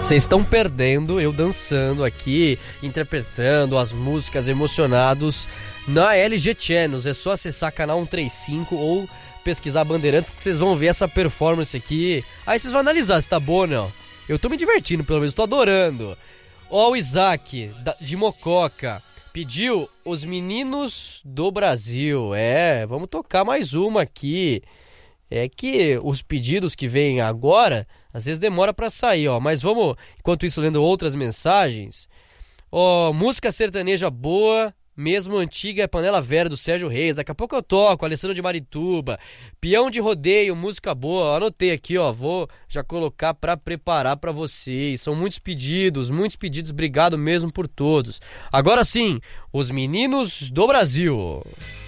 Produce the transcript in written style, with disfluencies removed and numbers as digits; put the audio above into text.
Vocês estão perdendo eu dançando aqui, interpretando as músicas emocionados na LG Channels. É só acessar canal 135 ou pesquisar Bandeirantes que vocês vão ver essa performance aqui. Aí vocês vão analisar se tá bom ou não. Eu tô me divertindo, pelo menos, tô adorando. Ó, o Isaac, de Mococa, pediu Os Meninos do Brasil. Vamos tocar mais uma aqui. É que os pedidos que vêm agora, às vezes demora pra sair, ó. Mas vamos, enquanto isso, lendo outras mensagens. Ó, música sertaneja boa, mesmo antiga, é Panela Vera, do Sérgio Reis. Daqui a pouco eu toco, Alessandro de Marituba. Peão de Rodeio, música boa. Anotei aqui, ó, vou já colocar pra preparar pra vocês. São muitos pedidos. Obrigado mesmo por todos. Agora sim, Os Meninos do Brasil.